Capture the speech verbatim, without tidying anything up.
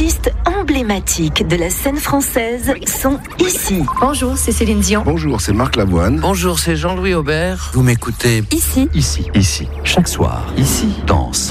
artistes emblématiques de la scène française sont ici. Bonjour, c'est Céline Dion. Bonjour, c'est Marc Lavoine. Bonjour, c'est Jean-Louis Aubert. Vous m'écoutez Ici. Ici. Ici. Chaque soir. Ici. Danse.